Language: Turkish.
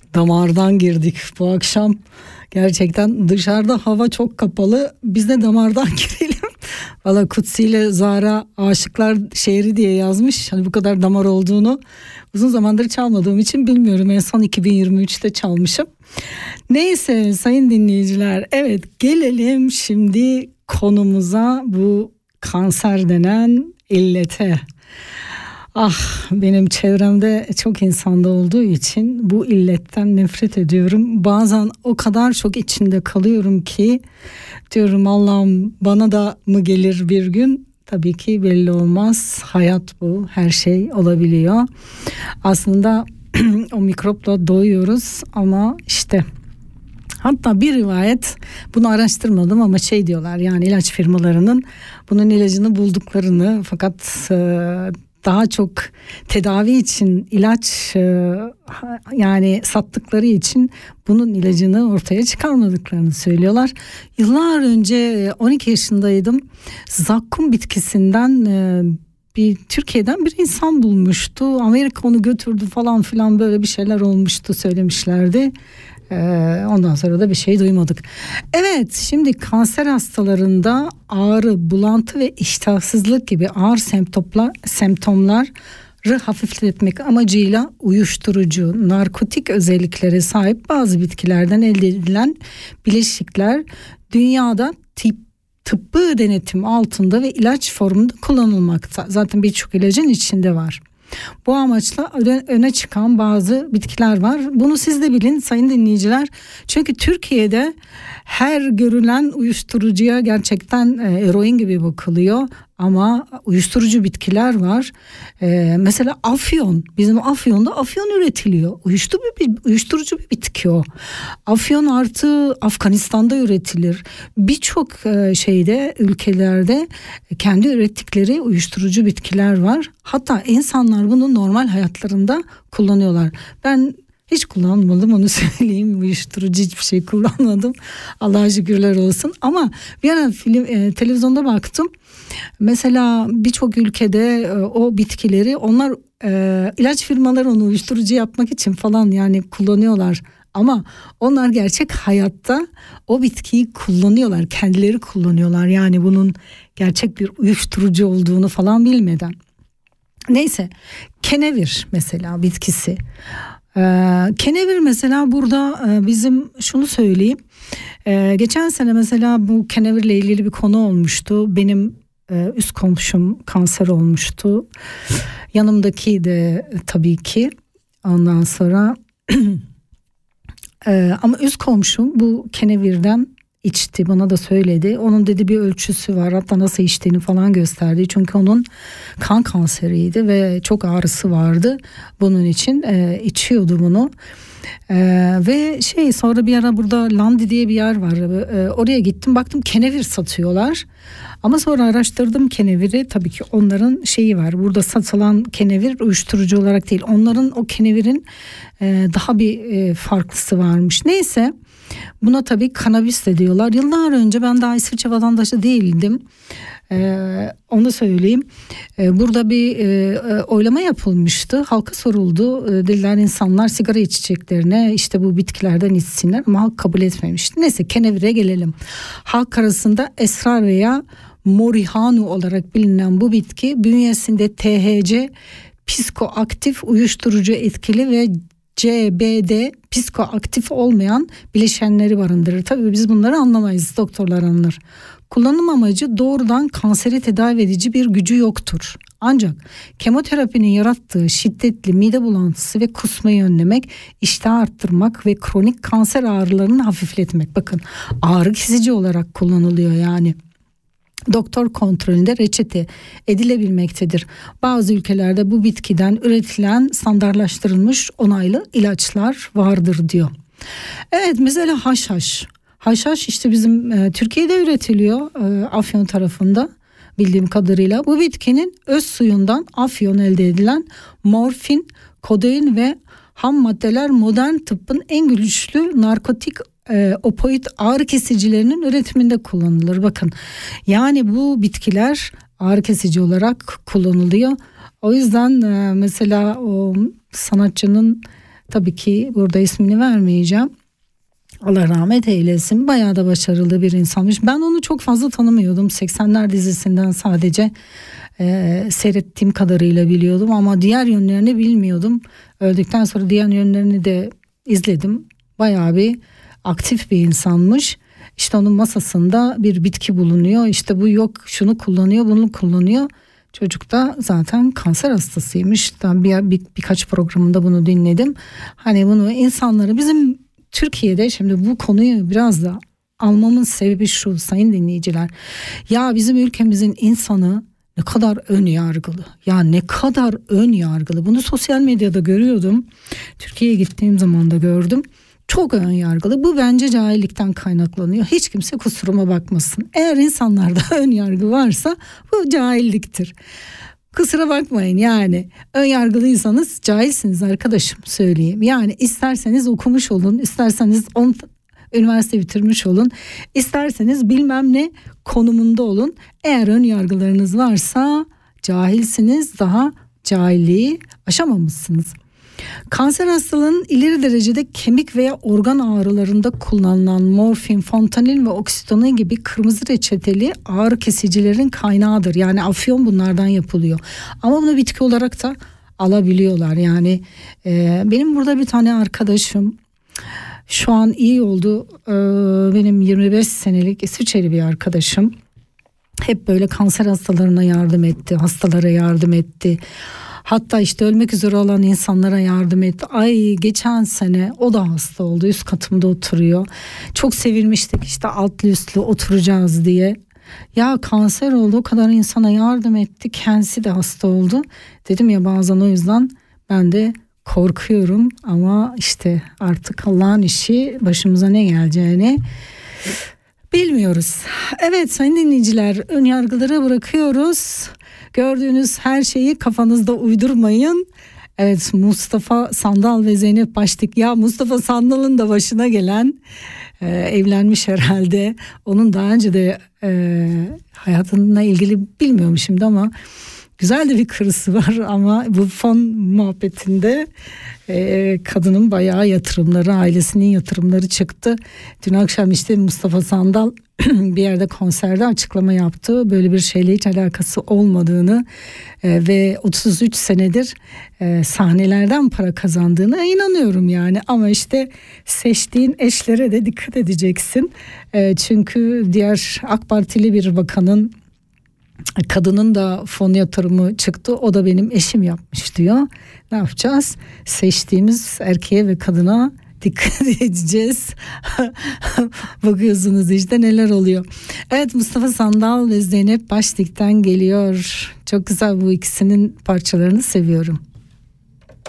damardan girdik bu akşam. Gerçekten dışarıda hava çok kapalı. Biz de damardan girelim. Valla Kutsi ile Zara Aşıklar Şehri diye yazmış. Hani bu kadar damar olduğunu uzun zamandır çalmadığım için bilmiyorum. En son 2023'te çalmışım. Neyse sayın dinleyiciler. Evet, gelelim şimdi konumuza, bu kanser denen illete. Ah, benim çevremde çok insanda olduğu için bu illetten nefret ediyorum. Bazen o kadar çok içinde kalıyorum ki diyorum Allah'ım, bana da mı gelir bir gün? Tabii ki belli olmaz. Hayat bu. Her şey olabiliyor. Aslında o mikropla doğuyoruz ama işte, hatta bir rivayet, bunu araştırmadım ama şey diyorlar, yani ilaç firmalarının bunun ilacını bulduklarını, fakat daha çok tedavi için ilaç yani sattıkları için bunun ilacını ortaya çıkarmadıklarını söylüyorlar. Yıllar önce 12 yaşındaydım. Zakkum bitkisinden bir Türkiye'den bir insan bulmuştu. Amerika onu götürdü falan filan, böyle bir şeyler olmuştu söylemişlerdi. Ondan sonra da bir şey duymadık. Evet, şimdi kanser hastalarında ağrı, bulantı ve iştahsızlık gibi ağır semptomları hafifletmek amacıyla uyuşturucu, narkotik özelliklere sahip bazı bitkilerden elde edilen bileşikler dünyada tıbbi denetim altında ve ilaç formunda kullanılmakta. Zaten birçok ilacın içinde var. Bu amaçla öne çıkan bazı bitkiler var. Bunu siz de bilin sayın dinleyiciler. Çünkü Türkiye'de her görülen uyuşturucuya gerçekten eroin gibi bakılıyor. Ama uyuşturucu bitkiler var. Mesela afyon. Bizim Afyon'da afyon üretiliyor. Uyuşturucu bir bitki o. Afyon artı Afganistan'da üretilir. Birçok ülkelerde kendi ürettikleri uyuşturucu bitkiler var. Hatta insanlar bunu normal hayatlarında kullanıyorlar. Ben hiç kullanmadım, onu söyleyeyim. Uyuşturucu hiçbir şey kullanmadım. Allah'a şükürler olsun. Ama bir ara televizyonda baktım. Mesela birçok ülkede o bitkileri onlar ilaç firmaları onu uyuşturucu yapmak için falan yani kullanıyorlar. Ama onlar gerçek hayatta o bitkiyi kullanıyorlar. Kendileri kullanıyorlar. Yani bunun gerçek bir uyuşturucu olduğunu falan bilmeden. Neyse, kenevir mesela bitkisi. Kenevir mesela burada bizim şunu söyleyeyim. Geçen sene mesela bu kenevirle ilgili bir konu olmuştu. Benim üst komşum kanser olmuştu. Yanımdaki de tabii ki. Ondan sonra ama üst komşum bu kenevirden içti, bana da söyledi. Onun dedi bir ölçüsü var, hatta nasıl içtiğini falan gösterdi. Çünkü onun kan kanseriydi ve çok ağrısı vardı. Bunun için içiyordu bunu. Ve sonra bir ara burada Landi diye bir yer var. Oraya gittim, baktım kenevir satıyorlar. Ama sonra araştırdım keneviri. Tabii ki onların şeyi var. Burada satılan kenevir uyuşturucu olarak değil. Onların o kenevirin daha bir farklısı varmış. Neyse. Buna tabii kanabis de diyorlar. Yıllar önce, ben daha İsviçre vatandaşı değildim. Onu söyleyeyim. Burada bir oylama yapılmıştı. Halka soruldu. Dediler insanlar sigara içeceklerine işte bu bitkilerden içsinler, ama halk kabul etmemişti. Neyse, kenevire gelelim. Halk arasında esrar veya morihanu olarak bilinen bu bitki bünyesinde THC, psikoaktif, uyuşturucu etkili ve CBD, psikoaktif olmayan bileşenleri barındırır. Tabii biz bunları anlamayız, doktorlar anlar. Kullanım amacı doğrudan kanseri tedavi edici bir gücü yoktur. Ancak kemoterapinin yarattığı şiddetli mide bulantısı ve kusmayı önlemek, iştahı arttırmak ve kronik kanser ağrılarını hafifletmek. Bakın, ağrı kesici olarak kullanılıyor yani. Doktor kontrolünde reçete edilebilmektedir. Bazı ülkelerde bu bitkiden üretilen standartlaştırılmış onaylı ilaçlar vardır diyor. Evet, mesela haşhaş. Haşhaş işte bizim Türkiye'de üretiliyor, Afyon tarafında bildiğim kadarıyla. Bu bitkinin öz suyundan afyon elde edilen morfin, kodein ve ham maddeler modern tıbbın en güçlü narkotik opioid ağrı kesicilerinin üretiminde kullanılır. Bakın, yani bu bitkiler ağrı kesici olarak kullanılıyor. O yüzden mesela o sanatçının Tabii ki burada ismini vermeyeceğim. Allah rahmet eylesin. Bayağı da başarılı bir insanmış. Ben onu çok fazla tanımıyordum. 80'ler dizisinden sadece seyrettiğim kadarıyla biliyordum ama diğer yönlerini bilmiyordum. Öldükten sonra diğer yönlerini de izledim. Bayağı bir aktif bir insanmış. İşte onun masasında bir bitki bulunuyor. İşte bu yok şunu kullanıyor, bunu kullanıyor. Çocuk da zaten kanser hastasıymış. Birkaç programında bunu dinledim. Hani bunu insanları bizim Türkiye'de şimdi bu konuyu biraz da almamın sebebi şu sayın dinleyiciler. Ya bizim ülkemizin insanı ne kadar ön yargılı. Ya ne kadar ön yargılı. Bunu sosyal medyada görüyordum. Türkiye'ye gittiğim zaman da gördüm. Çok ön yargılı. Bu bence cahillikten kaynaklanıyor. Hiç kimse kusuruma bakmasın. Eğer insanlarda ön yargı varsa bu cahilliktir. Kusura bakmayın yani. Ön yargılıysanız cahilsiniz arkadaşım söyleyeyim. Yani isterseniz okumuş olun, isterseniz üniversite bitirmiş olun, isterseniz bilmem ne konumunda olun. Eğer ön yargılarınız varsa cahilsiniz, daha cahilliği aşamamışsınız. Kanser hastalığının ileri derecede kemik veya organ ağrılarında kullanılan morfin, fentanyl ve oksitonin gibi kırmızı reçeteli ağrı kesicilerin kaynağıdır. Yani afyon bunlardan yapılıyor. Ama bunu bitki olarak da alabiliyorlar. Yani benim burada bir tane arkadaşım şu an iyi oldu. Benim 25 senelik İsviçreli bir arkadaşım. Hep böyle kanser hastalarına yardım etti, hastalara yardım etti. Hatta işte ölmek üzere olan insanlara yardım etti. Ay geçen sene o da hasta oldu. Üst katımda oturuyor. Çok sevilmiştik işte altlı üstlü oturacağız diye. Ya kanser oldu, o kadar insana yardım etti. Kendisi de hasta oldu. Dedim ya bazen o yüzden ben de korkuyorum. Ama işte artık Allah'ın işi, başımıza ne geleceğini bilmiyoruz. Evet sayın dinleyiciler, ön yargıları bırakıyoruz. Gördüğünüz her şeyi kafanızda uydurmayın. Evet, Mustafa Sandal ve Zeynep Baştik. Ya Mustafa Sandal'ın da başına gelen evlenmiş herhalde. Onun daha önce de hayatına ilgili bilmiyorum şimdi ama güzel de bir kırısı var. Ama bu fon muhabbetinde kadının bayağı yatırımları, ailesinin yatırımları çıktı. Dün akşam işte Mustafa Sandal bir yerde konserde açıklama yaptı. Böyle bir şeyle hiç alakası olmadığını ve 33 senedir sahnelerden para kazandığına inanıyorum yani. Ama işte seçtiğin eşlere de dikkat edeceksin. Çünkü diğer AK Partili bir bakanın, kadının da fon yatırımı çıktı. O da benim eşim yapmış diyor. Ne yapacağız? Seçtiğimiz erkeğe ve kadına dikkat edeceğiz. Bakıyorsunuz işte neler oluyor. Evet, Mustafa Sandal ve Zeynep Baştik'ten geliyor. Çok güzel, bu ikisinin parçalarını seviyorum.